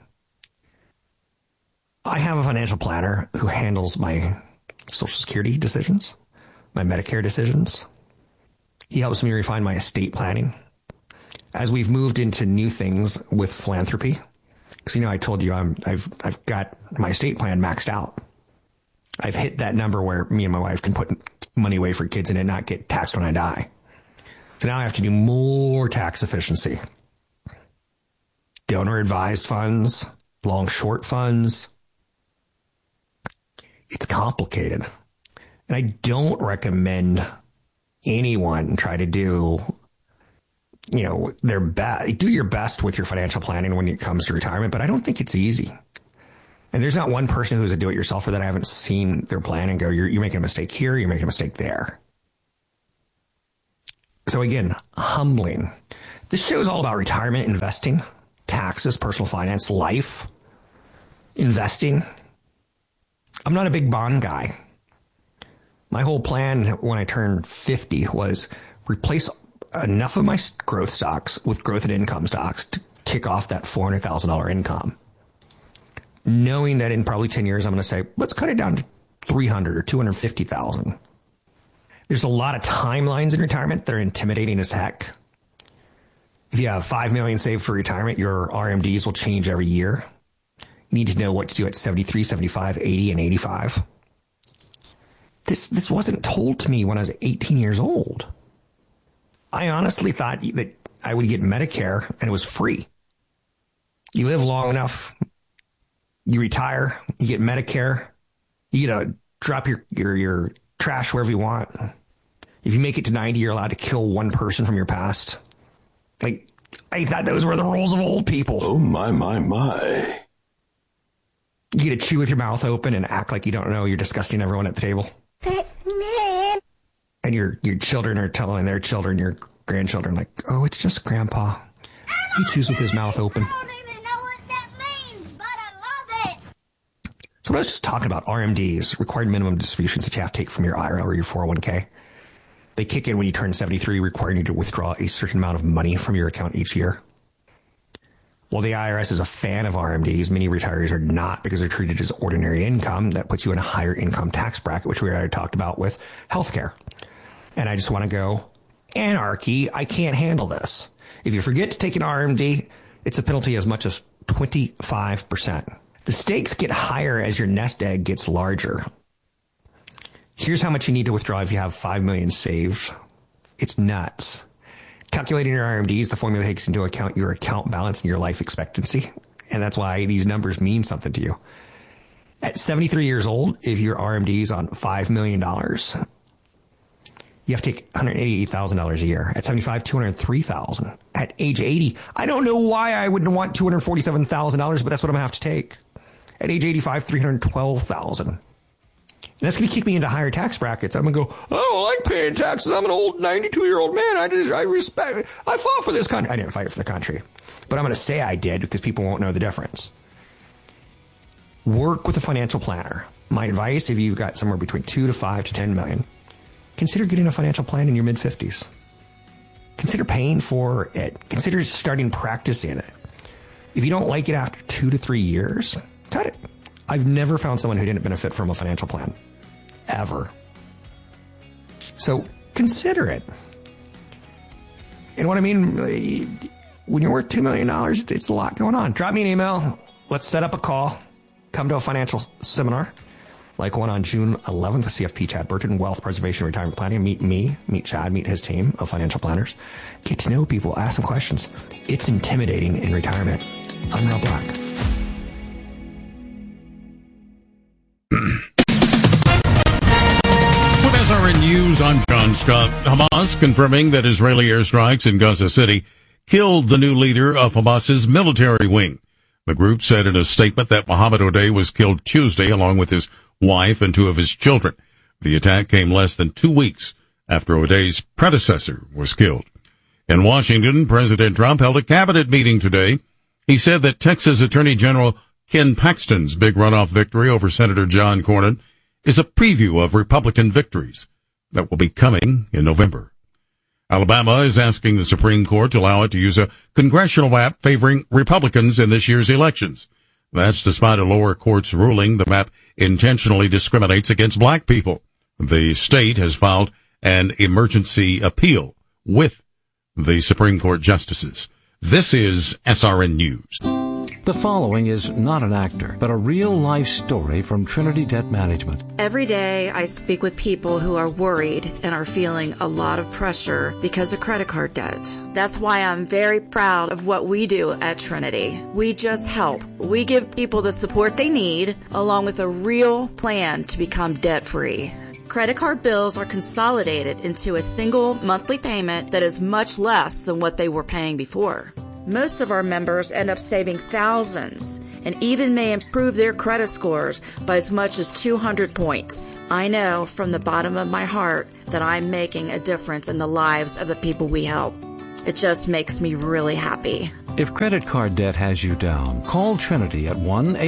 I have a financial planner who handles my Social Security decisions, my Medicare decisions. He helps me refine my estate planning. As we've moved into new things with philanthropy, because, I told you I've got my estate plan maxed out. I've hit that number where me and my wife can put money away for kids and it not get taxed when I die. So now I have to do more tax efficiency. Donor advised funds, long short funds. It's complicated. And I don't recommend anyone try to do do your best with your financial planning when it comes to retirement, but I don't think it's easy. And there's not one person who's a do-it-yourselfer that I haven't seen their plan and go, you're making a mistake here, you're making a mistake there. So again, humbling. This show is all about retirement, investing, taxes, personal finance, life, investing. I'm not a big bond guy. My whole plan when I turned 50 was replace enough of my growth stocks with growth and income stocks to kick off that $400,000 income. Knowing that in probably 10 years, I'm going to say, let's cut it down to 300 or 250,000. There's a lot of timelines in retirement that are intimidating as heck. If you have $5 million saved for retirement, your RMDs will change every year. You need to know what to do at 73, 75, 80, and 85. This wasn't told to me when I was 18 years old. I honestly thought that I would get Medicare and it was free. You live long enough, you retire, you get Medicare, you get to drop your trash wherever you want. If you make it to 90, you're allowed to kill one person from your past. Like, I thought those were the rules of old people. Oh, my. You get to chew with your mouth open and act like you don't know you're disgusting everyone at the table. And your children are telling their children, your grandchildren, like, oh, it's just Grandpa. He chews with his mouth open. So I was just talking about RMDs, required minimum distributions that you have to take from your IRA or your 401k. They kick in when you turn 73, requiring you to withdraw a certain amount of money from your account each year. While the IRS is a fan of RMDs, many retirees are not because they're treated as ordinary income. That puts you in a higher income tax bracket, which we already talked about with healthcare. And I just want to go, anarchy, I can't handle this. If you forget to take an RMD, it's a penalty as much as 25%. The stakes get higher as your nest egg gets larger. Here's how much you need to withdraw if you have $5 million saved. It's nuts. Calculating your RMDs, the formula takes into account your account balance and your life expectancy. And that's why these numbers mean something to you. At 73 years old, if your RMD is on $5 million, you have to take $188,000 a year. At 75, $203,000. At age 80, I don't know why I wouldn't want $247,000, but that's what I'm going to have to take. At age 85, $312,000. And that's going to kick me into higher tax brackets. I'm going to go, I don't like paying taxes. I'm an old 92-year-old man. I fought for this country. I didn't fight for the country. But I'm going to say I did because people won't know the difference. Work with a financial planner. My advice, if you've got somewhere between 2 to 5 to 10 million, consider getting a financial plan in your mid-50s. Consider paying for it. Consider starting practice in it. If you don't like it after 2 to 3 years, cut it. I've never found someone who didn't benefit from a financial plan. Ever. So consider it. And what I mean, when you're worth $2 million, it's a lot going on. Drop me an email. Let's set up a call. Come to a financial seminar like one on June 11th with CFP Chad Burton, Wealth Preservation and Retirement Planning. Meet me, meet Chad, meet his team of financial planners. Get to know people, ask some questions. It's intimidating in retirement. I'm Rob Black. With SRN News, I'm John Scott. Hamas confirming that Israeli airstrikes in Gaza City killed the new leader of Hamas's military wing. The group said in a statement that Mohammed Odeh was killed Tuesday along with his wife and 2 of his children. The attack came less than 2 weeks after Odeh's predecessor was killed. In Washington, President Trump held a cabinet meeting today. He said that Texas Attorney General Ken Paxton's big runoff victory over Senator John Cornyn is a preview of Republican victories that will be coming in November. Alabama is asking the Supreme Court to allow it to use a congressional map favoring Republicans in this year's elections. That's despite a lower court's ruling the map intentionally discriminates against black people. The state has filed an emergency appeal with the Supreme Court justices. This is SRN News. The following is not an actor, but a real-life story from Trinity Debt Management. Every day I speak with people who are worried and are feeling a lot of pressure because of credit card debt. That's why I'm very proud of what we do at Trinity. We just help. We give people the support they need, along with a real plan to become debt-free. Credit card bills are consolidated into a single monthly payment that is much less than what they were paying before. Most of our members end up saving thousands and even may improve their credit scores by as much as 200 points. I know from the bottom of my heart that I'm making a difference in the lives of the people we help. It just makes me really happy. If credit card debt has you down, call Trinity at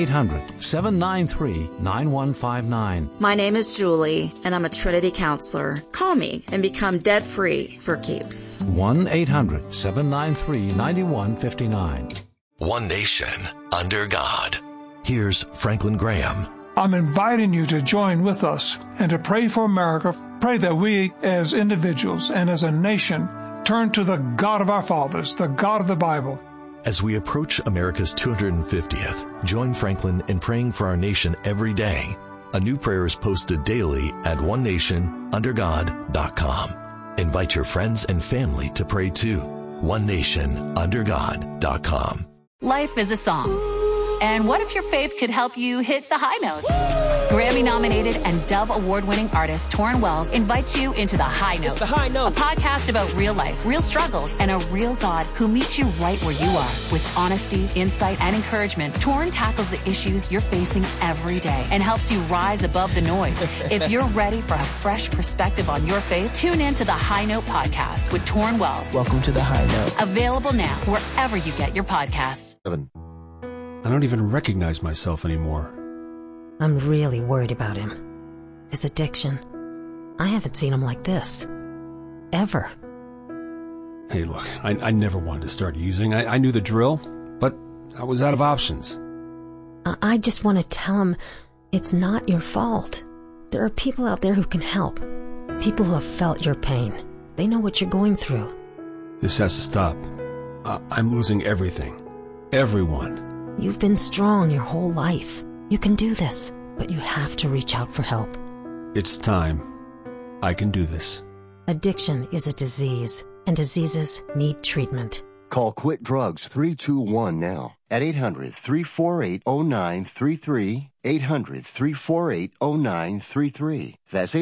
1-800-793-9159. My name is Julie, and I'm a Trinity counselor. Call me and become debt-free for keeps. 1-800-793-9159. One nation under God. Here's Franklin Graham. I'm inviting you to join with us and to pray for America. Pray that we as individuals and as a nation turn to the God of our fathers, the God of the Bible. As we approach America's 250th, join Franklin in praying for our nation every day. A new prayer is posted daily at onenationundergod.com. Invite your friends and family to pray too. onenationundergod.com. Life is a song. And what if your faith could help you hit the high notes? Grammy-nominated and Dove Award-winning artist Torrin Wells invites you into The High Note. It's The High Note. A podcast about real life, real struggles, and a real God who meets you right where you are. With honesty, insight, and encouragement, Torrin tackles the issues you're facing every day and helps you rise above the noise. If you're ready for a fresh perspective on your faith, tune in to The High Note podcast with Torrin Wells. Welcome to The High Note. Available now wherever you get your podcasts. I don't even recognize myself anymore. I'm really worried about him. His addiction. I haven't seen him like this. Ever. Hey, look, I never wanted to start using. I knew the drill, but I was out of options. I just want to tell him it's not your fault. There are people out there who can help. People who have felt your pain. They know what you're going through. This has to stop. I'm losing everything. Everyone. You've been strong your whole life. You can do this, but you have to reach out for help. It's time. I can do this. Addiction is a disease, and diseases need treatment. Call Quit Drugs 321 now at 800-348-0933, 800-348-0933. That's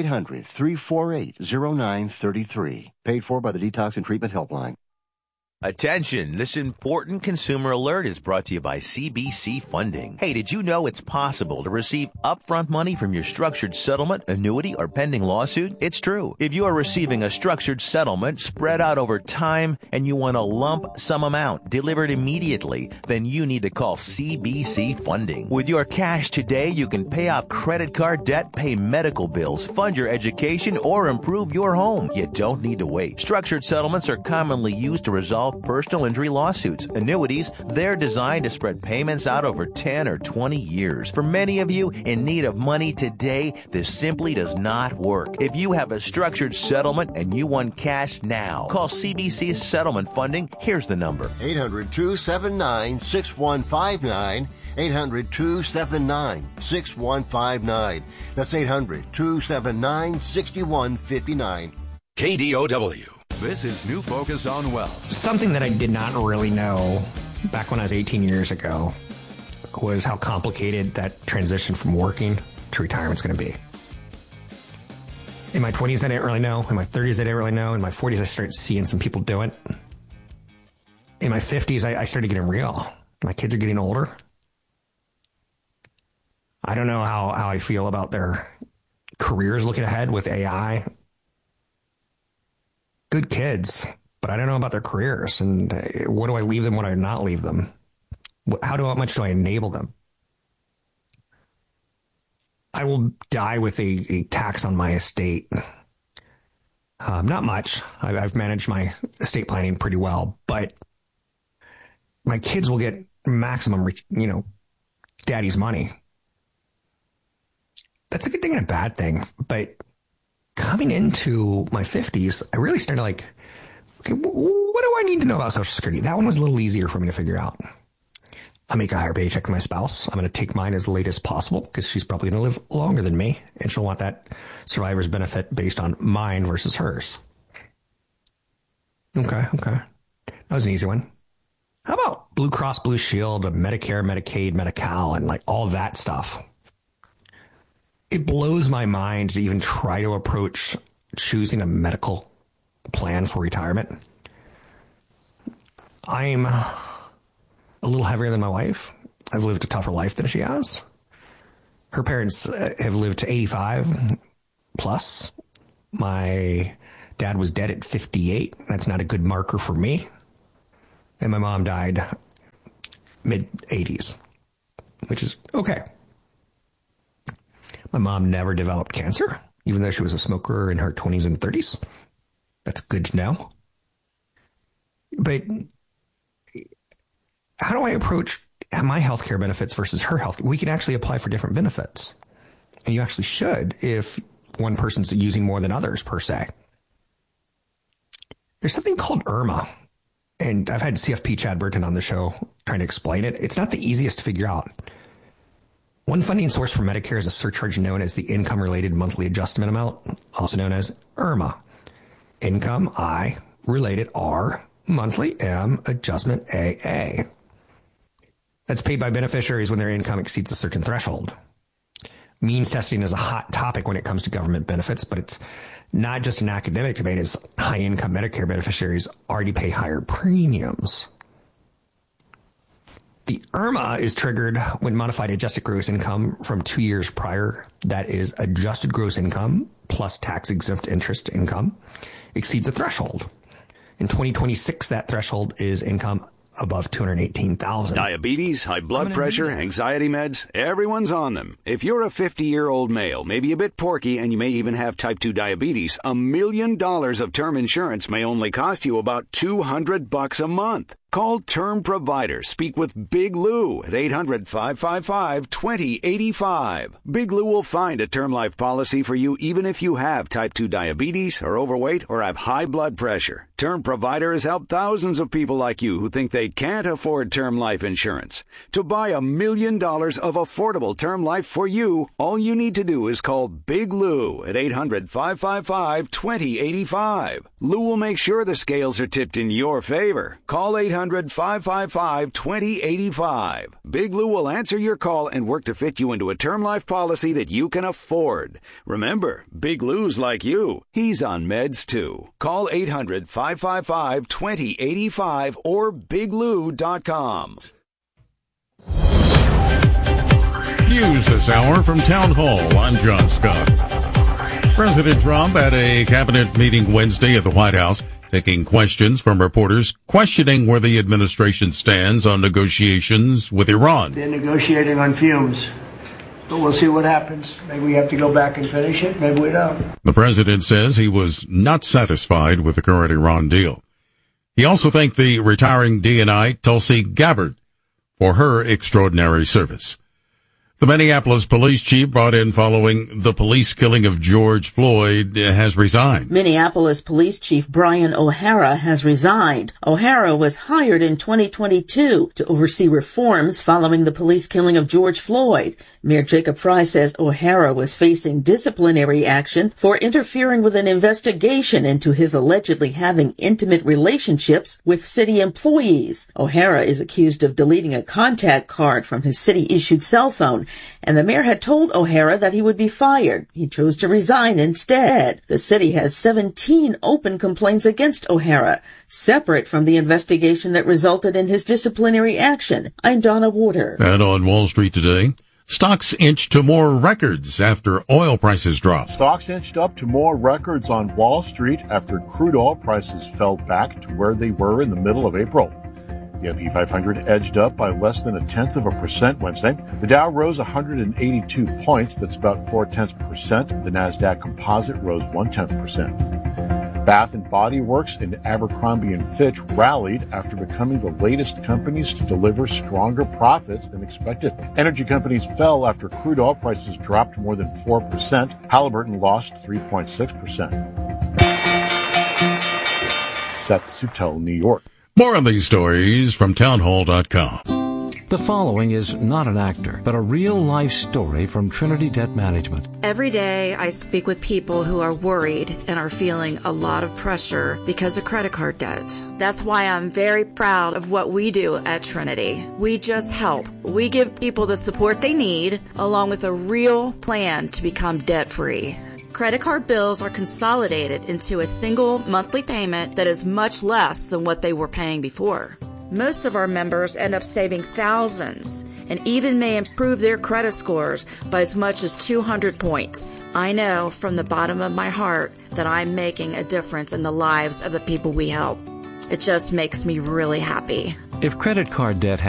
800-348-0933. Paid for by the Detox and Treatment Helpline. Attention, this important consumer alert is brought to you by CBC Funding. Hey, did you know it's possible to receive upfront money from your structured settlement, annuity, or pending lawsuit? It's true. If you are receiving a structured settlement spread out over time and you want a lump sum amount delivered immediately, then you need to call CBC Funding. With your cash today, you can pay off credit card debt, pay medical bills, fund your education, or improve your home. You don't need to wait. Structured settlements are commonly used to resolve personal injury lawsuits. Annuities, they're designed to spread payments out over 10 or 20 years. For many of you in need of money today, this simply does not work. If you have a structured settlement and you want cash now, call CBC Settlement Funding. Here's the number. 800-279-6159. 800-279-6159. That's 800-279-6159. KDOW. This is New Focus on Wealth. Something that I did not really know back when I was 18 years ago was how complicated that transition from working to retirement is going to be. In my 20s, I didn't really know. In my 30s, I didn't really know. In my 40s, I started seeing some people do it. In my 50s, I started getting real. My kids are getting older. I don't know how I feel about their careers looking ahead with AI. Good kids, but I don't know about their careers. And what do I leave them? What do I not leave them? How much do I enable them? I will die with a tax on my estate. Not much. I've managed my estate planning pretty well, but my kids will get maximum, daddy's money. That's a good thing and a bad thing, but coming into my 50s, I really started okay, what do I need to know about Social Security? That one was a little easier for me to figure out. I make a higher paycheck than my spouse. I'm going to take mine as late as possible because she's probably going to live longer than me, and she'll want that survivor's benefit based on mine versus hers. Okay. That was an easy one. How about Blue Cross Blue Shield, Medicare, Medicaid, Medi-Cal, and all that stuff? it blows my mind to even try to approach choosing a medical plan for retirement. I'm a little heavier than my wife. I've lived a tougher life than she has. Her parents have lived to 85 plus. My dad was dead at 58. That's not a good marker for me. And my mom died mid-80s, which is okay. My mom never developed cancer, even though she was a smoker in her 20s and 30s. That's good to know. But how do I approach my healthcare benefits versus her health? We can actually apply for different benefits. And you actually should if one person's using more than others, per se. There's something called IRMAA. And I've had CFP Chad Burton on the show trying to explain it. It's not the easiest to figure out. One funding source for Medicare is a surcharge known as the Income-Related Monthly Adjustment Amount, also known as IRMAA. Income, I, related, R, monthly, M, adjustment, AA. That's paid by beneficiaries when their income exceeds a certain threshold. Means testing is a hot topic when it comes to government benefits, but it's not just an academic debate, as high-income Medicare beneficiaries already pay higher premiums. The IRMAA is triggered when modified adjusted gross income from 2 years prior, that is adjusted gross income plus tax-exempt interest income, exceeds a threshold. In 2026, that threshold is income above $218,000. Diabetes, high blood pressure, anxiety meds, everyone's on them. If you're a 50-year-old male, maybe a bit porky, and you may even have type 2 diabetes, $1 million of term insurance may only cost you about $200 a month. Call Term Provider. Speak with Big Lou at 800-555-2085. Big Lou will find a term life policy for you even if you have type 2 diabetes, are overweight, or have high blood pressure. Term Provider has helped thousands of people like you who think they can't afford term life insurance. To buy $1 million of affordable term life for you, all you need to do is call Big Lou at 800-555-2085. Lou will make sure the scales are tipped in your favor. Call 800-555-2085. Big Lou will answer your call and work to fit you into a term life policy that you can afford. Remember, Big Lou's like you. He's on meds too. Call 800-555-2085 or biglou.com. News this hour from Town Hall. I'm John Scott. President Trump had a cabinet meeting Wednesday at the White House, taking questions from reporters questioning where the administration stands on negotiations with Iran. They're negotiating on fumes, but we'll see what happens. Maybe we have to go back and finish it. Maybe we don't. The president says he was not satisfied with the current Iran deal. He also thanked the retiring DNI Tulsi Gabbard for her extraordinary service. The Minneapolis police chief brought in following the police killing of George Floyd has resigned. Minneapolis Police Chief Brian O'Hara has resigned. O'Hara was hired in 2022 to oversee reforms following the police killing of George Floyd. Mayor Jacob Fry says O'Hara was facing disciplinary action for interfering with an investigation into his allegedly having intimate relationships with city employees. O'Hara is accused of deleting a contact card from his city-issued cell phone, and the mayor had told O'Hara that he would be fired. He chose to resign instead. The city has 17 open complaints against O'Hara, separate from the investigation that resulted in his disciplinary action. I'm Donna Warder. And on Wall Street today, stocks inched to more records after oil prices dropped. Stocks inched up to more records on Wall Street after crude oil prices fell back to where they were in the middle of April. The S&P 500 edged up by less than 0.1% Wednesday. The Dow rose 182 points. That's about 0.4%. The Nasdaq Composite rose 0.1%. Bath & Body Works and Abercrombie & Fitch rallied after becoming the latest companies to deliver stronger profits than expected. Energy companies fell after crude oil prices dropped more than 4%. Halliburton lost 3.6%. Seth Suttel, New York. More on these stories from townhall.com. The following is not an actor, but a real-life story from Trinity Debt Management. Every day I speak with people who are worried and are feeling a lot of pressure because of credit card debt. That's why I'm very proud of what we do at Trinity. We just help. We give people the support they need, along with a real plan to become debt-free. Credit card bills are consolidated into a single monthly payment that is much less than what they were paying before. Most of our members end up saving thousands and even may improve their credit scores by as much as 200 points. I know from the bottom of my heart that I'm making a difference in the lives of the people we help. It just makes me really happy. If credit card debt